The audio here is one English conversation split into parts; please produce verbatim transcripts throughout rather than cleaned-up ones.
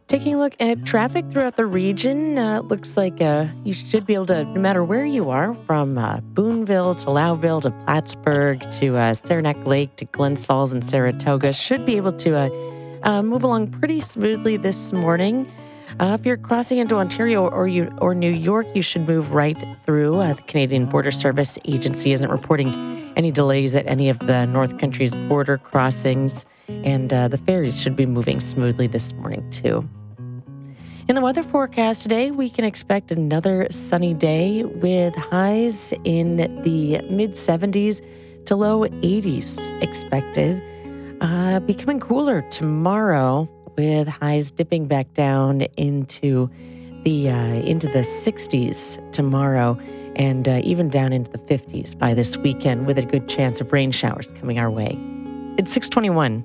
Taking a look at traffic throughout the region, uh, looks like uh, you should be able to, no matter where you are, from uh, Boonville to Lowville to Plattsburgh to uh, Saranac Lake to Glens Falls and Saratoga, should be able to uh, uh, move along pretty smoothly this morning. Uh, if you're crossing into Ontario or you or New York, you should move right through. Uh, the Canadian Border Service Agency isn't reporting any delays at any of the North Country's border crossings, and uh, the ferries should be moving smoothly this morning, too. In the weather forecast today, we can expect another sunny day with highs in the mid seventies to low eighties expected. Uh, becoming cooler tomorrow with highs dipping back down into the uh, into the sixties tomorrow and uh, even down into the fifties by this weekend with a good chance of rain showers coming our way. It's six twenty-one.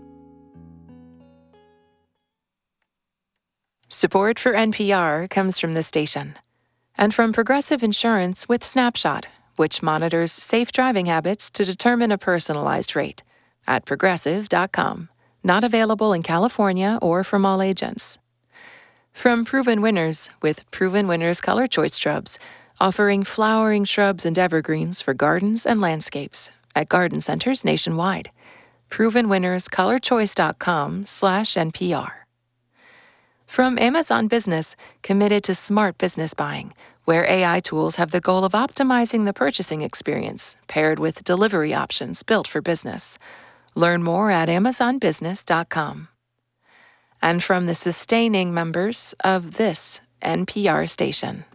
Support for N P R comes from the station and from Progressive Insurance with Snapshot, which monitors safe driving habits to determine a personalized rate at progressive dot com. Not available in California or from all agents. From Proven Winners with Proven Winners Color Choice Shrubs, offering flowering shrubs and evergreens for gardens and landscapes at garden centers nationwide. proven winners color choice dot com slash N P R. From Amazon Business, committed to smart business buying, where A I tools have the goal of optimizing the purchasing experience, paired with delivery options built for business. Learn more at amazon business dot com. And from the sustaining members of this N P R station.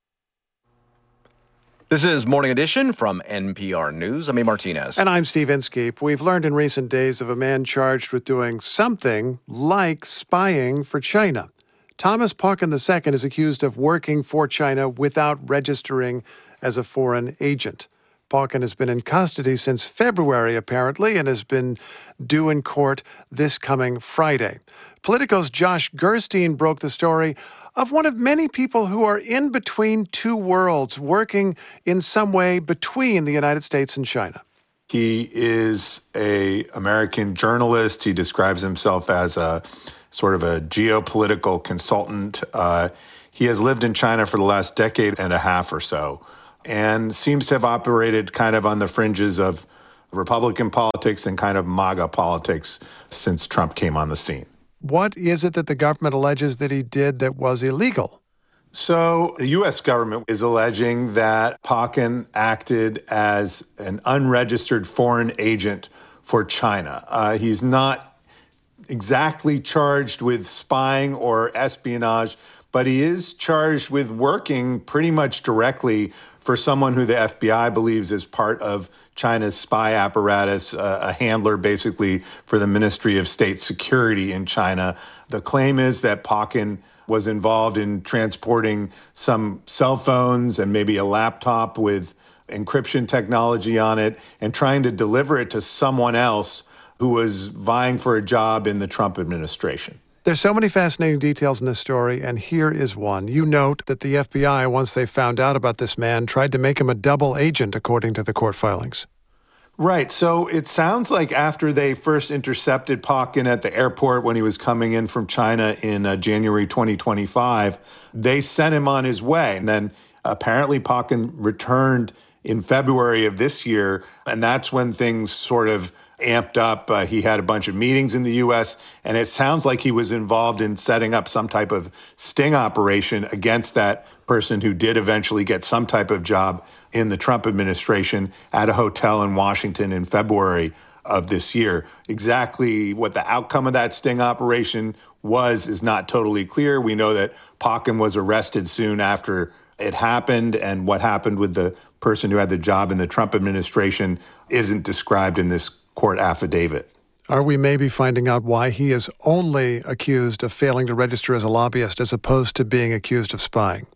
This is Morning Edition from N P R News. I'm A. Martinez. And I'm Steve Inskeep. We've learned in recent days of a man charged with doing something like spying for China. Thomas Pauken the Second is accused of working for China without registering as a foreign agent. Pauken has been in custody since February, apparently, and has been due in court this coming Friday. Politico's Josh Gerstein broke the story of one of many people who are in between two worlds, working in some way between the United States and China. He is a American journalist. He describes himself as a sort of a geopolitical consultant. Uh, he has lived in China for the last decade and a half or so, and seems to have operated kind of on the fringes of Republican politics and kind of MAGA politics since Trump came on the scene. What is it that the government alleges that he did that was illegal? So the U S government is alleging that Pauken acted as an unregistered foreign agent for China. Uh, he's not exactly charged with spying or espionage, but he is charged with working pretty much directly for someone who the F B I believes is part of China's spy apparatus, uh, a handler basically for the Ministry of State Security in China. The claim is that Pauken was involved in transporting some cell phones and maybe a laptop with encryption technology on it and trying to deliver it to someone else who was vying for a job in the Trump administration. There's so many fascinating details in this story, and here is one. You note that the F B I, once they found out about this man, tried to make him a double agent, according to the court filings. Right. So it sounds like after they first intercepted Pauken at the airport when he was coming in from China in uh, January twenty twenty-five, they sent him on his way. And then apparently Pauken returned in February of this year, and that's when things sort of amped up. Uh, he had a bunch of meetings in the U S, and it sounds like he was involved in setting up some type of sting operation against that person who did eventually get some type of job in the Trump administration at a hotel in Washington in February of this year. Exactly what the outcome of that sting operation was is not totally clear. We know that Pauken was arrested soon after it happened, and what happened with the person who had the job in the Trump administration isn't described in this court affidavit. Are we maybe finding out why he is only accused of failing to register as a lobbyist as opposed to being accused of spying?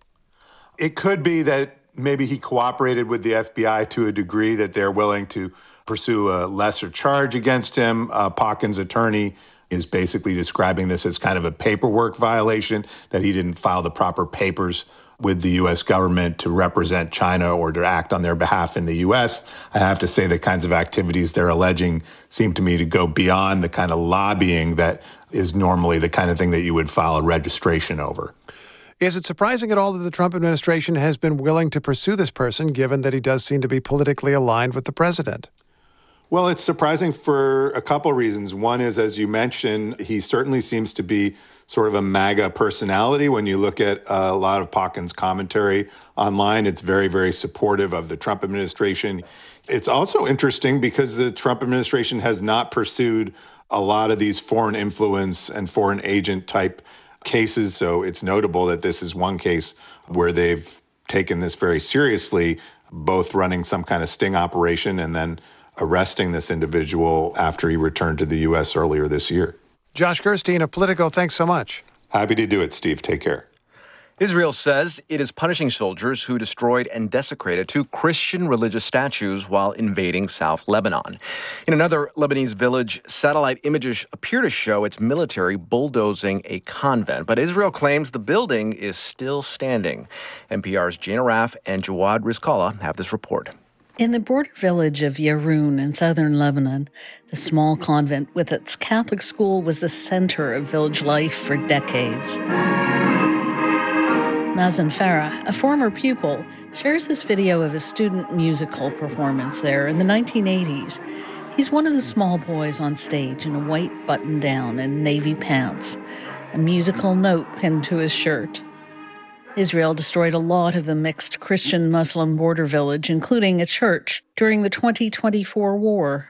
It could be that maybe he cooperated with the F B I to a degree that they're willing to pursue a lesser charge against him. Uh, Pauken's attorney is basically describing this as kind of a paperwork violation, that he didn't file the proper papers with the U S government to represent China or to act on their behalf in the U S. I have to say the kinds of activities they're alleging seem to me to go beyond the kind of lobbying that is normally the kind of thing that you would file a registration over. Is it surprising at all that the Trump administration has been willing to pursue this person, given that he does seem to be politically aligned with the president? Well, it's surprising for a couple reasons. One is, as you mentioned, he certainly seems to be sort of a MAGA personality. When you look at a lot of Pauken's commentary online, it's very, very supportive of the Trump administration. It's also interesting because the Trump administration has not pursued a lot of these foreign influence and foreign agent type cases. So it's notable that this is one case where they've taken this very seriously, both running some kind of sting operation and then arresting this individual after he returned to the U S earlier this year. Josh Gerstein of Politico, thanks so much. Happy to do it, Steve. Take care. Israel says it is punishing soldiers who destroyed and desecrated two Christian religious statues while invading South Lebanon. In another Lebanese village, satellite images appear to show its military bulldozing a convent, but Israel claims the building is still standing. N P R's Jane Arraf and Jawad Rizkallah have this report. In the border village of Yaroun in southern Lebanon, the small convent with its Catholic school was the center of village life for decades. Mazen Farah, a former pupil, shares this video of a student musical performance there in the nineteen eighties. He's one of the small boys on stage in a white button-down and navy pants, a musical note pinned to his shirt. Israel destroyed a lot of the mixed Christian-Muslim border village, including a church, during the twenty twenty-four war.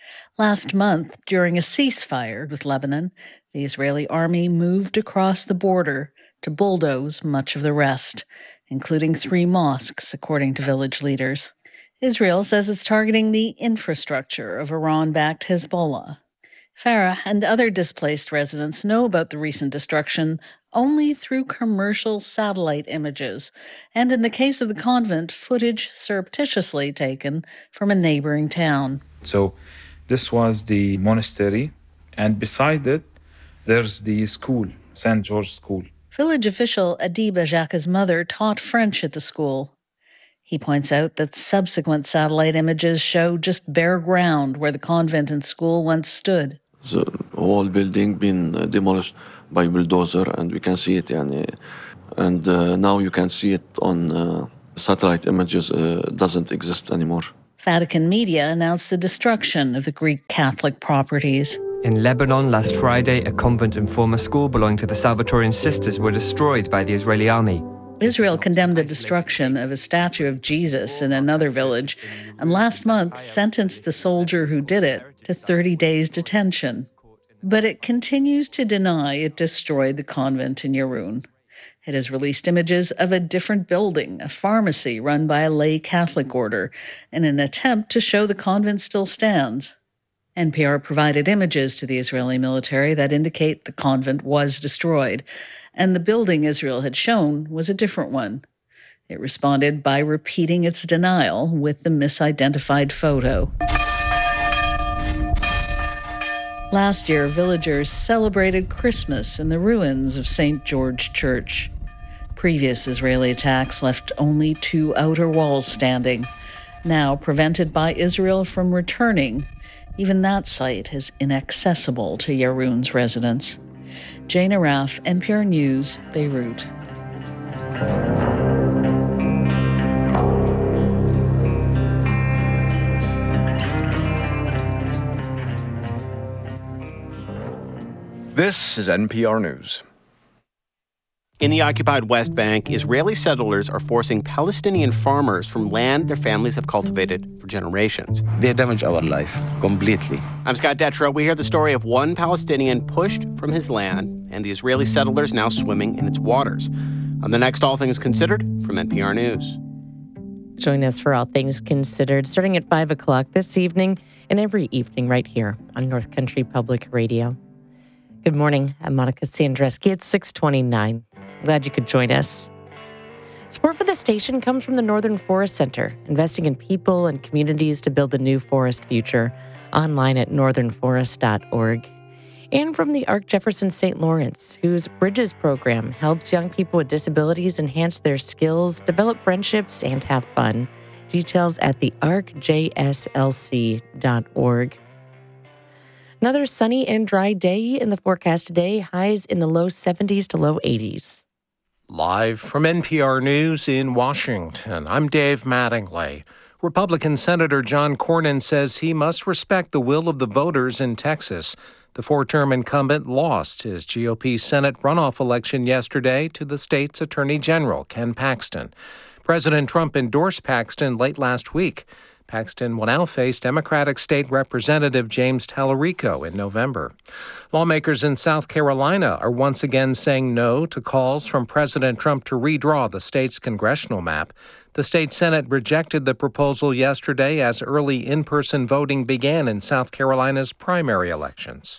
Last month, during a ceasefire with Lebanon, the Israeli army moved across the border to bulldoze much of the rest, including three mosques, according to village leaders. Israel says it's targeting the infrastructure of Iran-backed Hezbollah. Farah and other displaced residents know about the recent destruction only through commercial satellite images, and in the case of the convent, footage surreptitiously taken from a neighboring town. So this was the monastery, and beside it, there's the school, Saint George School. Village official Adiba Jacques' mother taught French at the school. He points out that subsequent satellite images show just bare ground where the convent and school once stood. The whole building been demolished by bulldozer, and we can see it. Yani, and uh, now you can see it on uh, satellite images. Uh, doesn't exist anymore. Vatican media announced the destruction of the Greek Catholic properties. In Lebanon last Friday, a convent and former school belonging to the Salvatorian Sisters were destroyed by the Israeli army. Israel condemned the destruction of a statue of Jesus in another village, and last month sentenced the soldier who did it to thirty days detention. But it continues to deny it destroyed the convent in Yaroun. It has released images of a different building, a pharmacy run by a lay Catholic order, in an attempt to show the convent still stands. N P R provided images to the Israeli military that indicate the convent was destroyed, and the building Israel had shown was a different one. It responded by repeating its denial with the misidentified photo. Last year, villagers celebrated Christmas in the ruins of Saint George Church. Previous Israeli attacks left only two outer walls standing. Now, prevented by Israel from returning, even that site is inaccessible to Yaroun's residents. Jane Arraf, N P R News, Beirut. This is N P R News. In the occupied West Bank, Israeli settlers are forcing Palestinian farmers from land their families have cultivated for generations. They damage our life completely. I'm Scott Detrow. We hear the story of one Palestinian pushed from his land and the Israeli settlers now swimming in its waters. On the next All Things Considered from N P R News. Join us for All Things Considered starting at five o'clock this evening and every evening right here on North Country Public Radio. Good morning. I'm Monica Sandreski. It's six twenty-nine. Glad you could join us. Support for the station comes from the Northern Forest Center, investing in people and communities to build the new forest future. Online at northern forest dot org. And from the Arc Jefferson Saint Lawrence, whose Bridges program helps young people with disabilities enhance their skills, develop friendships, and have fun. Details at the arc j s l c dot org. Another sunny and dry day in the forecast today, highs in the low seventies to low eighties. Live from N P R News in Washington, I'm Dave Mattingly. Republican Senator John Cornyn says he must respect the will of the voters in Texas. The four-term incumbent lost his G O P Senate runoff election yesterday to the state's Attorney General, Ken Paxton. President Trump endorsed Paxton late last week. Paxton will now face Democratic State Representative James Tallarico in November. Lawmakers in South Carolina are once again saying no to calls from President Trump to redraw the state's congressional map. The state Senate rejected the proposal yesterday as early in-person voting began in South Carolina's primary elections.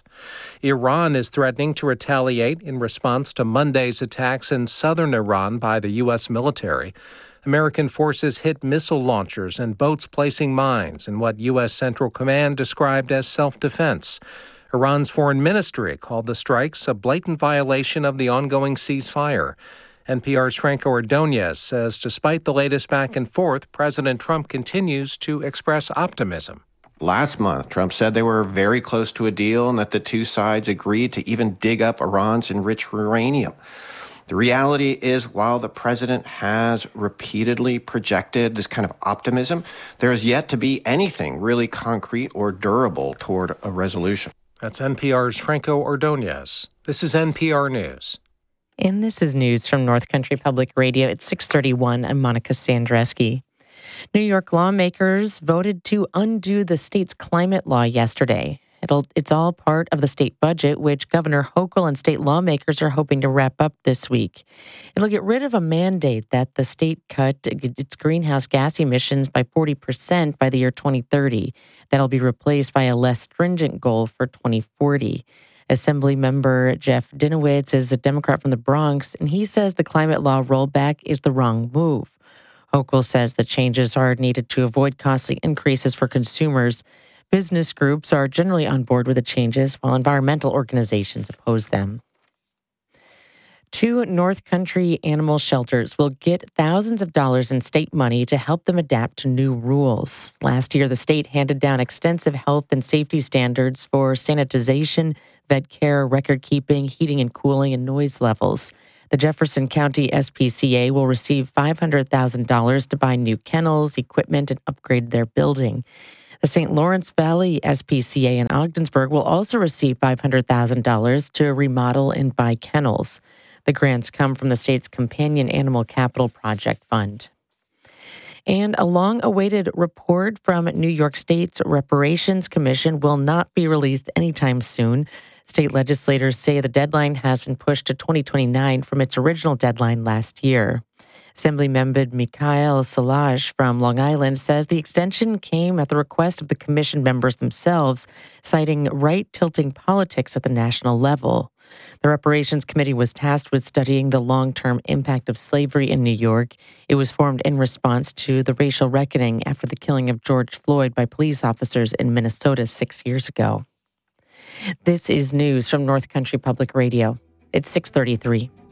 Iran is threatening to retaliate in response to Monday's attacks in southern Iran by the U S military. American forces hit missile launchers and boats placing mines in what U S Central Command described as self-defense. Iran's foreign ministry called the strikes a blatant violation of the ongoing ceasefire. N P R's Franco Ordonez says despite the latest back and forth, President Trump continues to express optimism. Last month, Trump said they were very close to a deal and that the two sides agreed to even dig up Iran's enriched uranium. The reality is, while the president has repeatedly projected this kind of optimism, there is yet to be anything really concrete or durable toward a resolution. That's N P R's Franco Ordonez. This is N P R News. And this is news from North Country Public Radio. It's six thirty-one. I'm Monica Sandreski. New York lawmakers voted to undo the state's climate law yesterday. It'll, it's all part of the state budget, which Governor Hochul and state lawmakers are hoping to wrap up this week. It'll get rid of a mandate that the state cut its greenhouse gas emissions by forty percent by the year twenty thirty. That'll be replaced by a less stringent goal for twenty forty. Assemblymember Jeff Dinowitz is a Democrat from the Bronx, and he says the climate law rollback is the wrong move. Hochul says the changes are needed to avoid costly increases for consumers. Business groups are generally on board with the changes, while environmental organizations oppose them. Two North Country animal shelters will get thousands of dollars in state money to help them adapt to new rules. Last year, the state handed down extensive health and safety standards for sanitization, vet care, record keeping, heating and cooling, and noise levels. The Jefferson County S P C A will receive five hundred thousand dollars to buy new kennels, equipment, and upgrade their building. The Saint Lawrence Valley S P C A in Ogdensburg will also receive five hundred thousand dollars to remodel and buy kennels. The grants come from the state's Companion Animal Capital Project Fund. And a long-awaited report from New York State's Reparations Commission will not be released anytime soon. State legislators say the deadline has been pushed to twenty twenty-nine from its original deadline last year. Assemblymember Mikhail Salaj from Long Island says the extension came at the request of the commission members themselves, citing right-tilting politics at the national level. The Reparations Committee was tasked with studying the long-term impact of slavery in New York. It was formed in response to the racial reckoning after the killing of George Floyd by police officers in Minnesota six years ago. This is news from North Country Public Radio. It's six thirty-three.